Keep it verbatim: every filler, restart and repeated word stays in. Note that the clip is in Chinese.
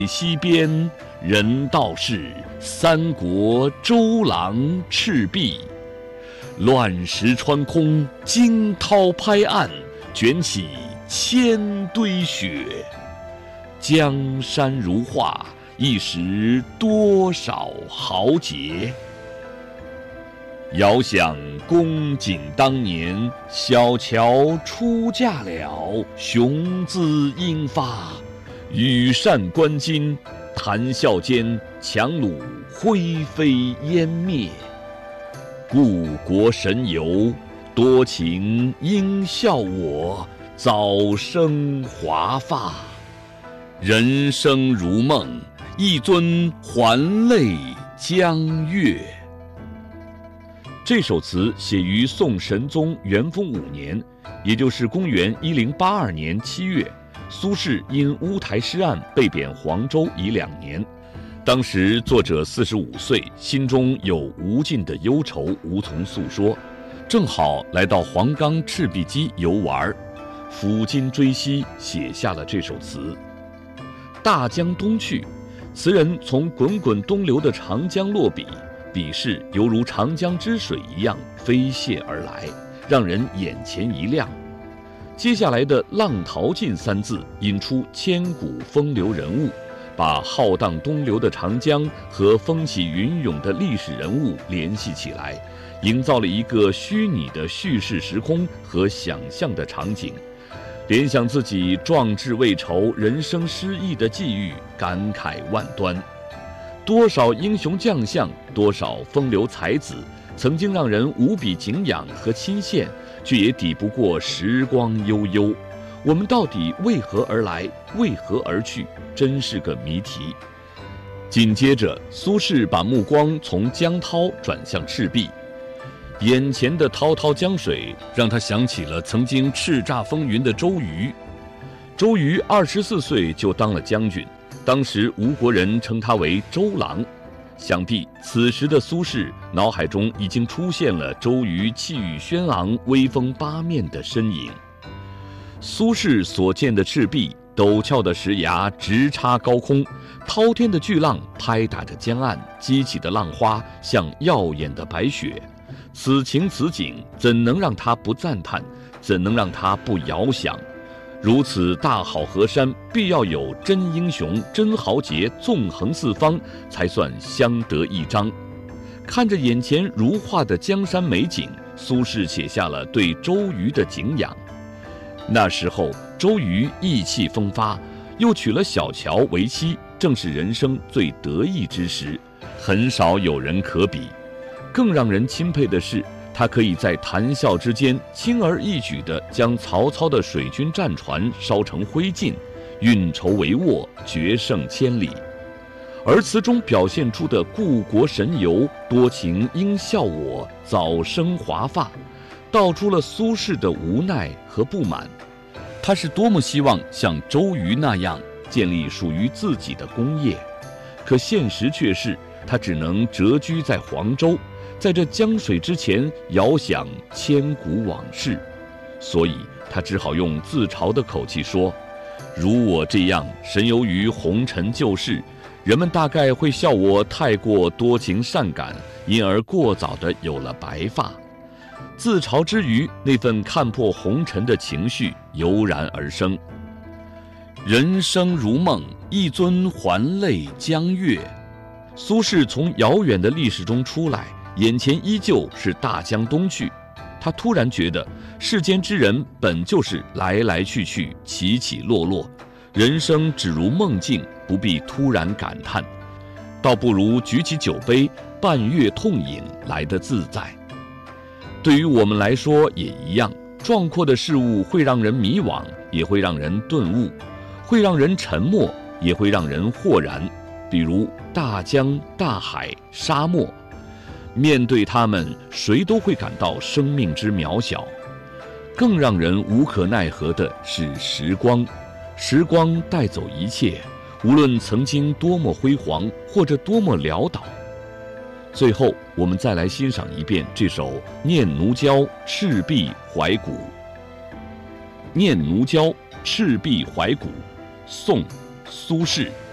西边人道是，三国周郎赤壁。乱石穿空，惊涛拍岸，卷起千堆雪。江山如画，一时多少豪杰。遥想公瑾当年，小乔出嫁了，雄姿英发。羽扇纶巾，谈笑间，樯橹灰飞烟灭。故国神游，多情应笑我，早生华发。人生如梦，一尊还酹江月。这首词写于宋神宗元丰五年，也就是公元一零八二年七月。苏轼因乌台诗案被贬黄州已两年，当时作者四十五岁，心中有无尽的忧愁，无从诉说，正好来到黄冈赤壁矶游玩，抚今追昔，写下了这首词。大江东去，词人从滚滚东流的长江落笔，笔势犹如长江之水一样飞泻而来，让人眼前一亮。接下来的浪淘尽三字引出千古风流人物，把浩荡东流的长江和风起云涌的历史人物联系起来，营造了一个虚拟的叙事时空和想象的场景，联想自己壮志未酬、人生失意的际遇，感慨万端。多少英雄将相，多少风流才子，曾经让人无比敬仰和钦羡，却也抵不过时光悠悠。我们到底为何而来，为何而去，真是个谜题。紧接着，苏轼把目光从江涛转向赤壁，眼前的滔滔江水让他想起了曾经叱咤风云的周瑜。周瑜二十四岁就当了将军，当时吴国人称他为周郎。想必此时的苏轼脑海中已经出现了周瑜气宇轩昂、威风八面的身影。苏轼所见的赤壁，陡峭的石崖直插高空，滔天的巨浪拍打着江岸，激起的浪花像耀眼的白雪。此情此景，怎能让他不赞叹？怎能让他不遥想？如此大好河山，必要有真英雄、真豪杰纵横四方，才算相得益彰。看着眼前如画的江山美景，苏轼写下了对周瑜的敬仰。那时候，周瑜意气风发，又娶了小乔为妻，正是人生最得意之时，很少有人可比。更让人钦佩的是，他可以在谈笑之间轻而易举地将曹操的水军战船烧成灰烬，运筹帷幄，决胜千里。而词中表现出的故国神游，多情应笑我，早生华发，道出了苏轼的无奈和不满。他是多么希望像周瑜那样建立属于自己的功业，可现实却是他只能谪居在黄州，在这江水之前遥想千古往事，所以他只好用自嘲的口气说：如我这样神游于红尘旧事，人们大概会笑我太过多情善感，因而过早地有了白发。自嘲之余，那份看破红尘的情绪油然而生。人生如梦，一尊还酹江月。苏轼从遥远的历史中出来，眼前依旧是大江东去。他突然觉得，世间之人本就是来来去去，起起落落，人生只如梦境，不必突然感叹，倒不如举起酒杯，伴月痛饮来得自在。对于我们来说也一样，壮阔的事物会让人迷惘，也会让人顿悟，会让人沉默，也会让人豁然。比如大江、大海、沙漠，面对它们，谁都会感到生命之渺小。更让人无可奈何的是时光，时光带走一切，无论曾经多么辉煌，或者多么潦倒。最后，我们再来欣赏一遍这首《念奴娇·赤壁怀古》。《念奴娇·赤壁怀古》，宋·苏轼。